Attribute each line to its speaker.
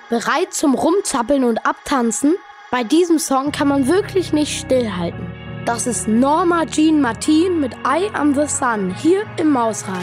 Speaker 1: Bereit zum Rumzappeln und Abtanzen? Bei diesem Song kann man wirklich nicht stillhalten. Das ist Norma Jean Martin mit Eye on the Sun hier im Mausrad.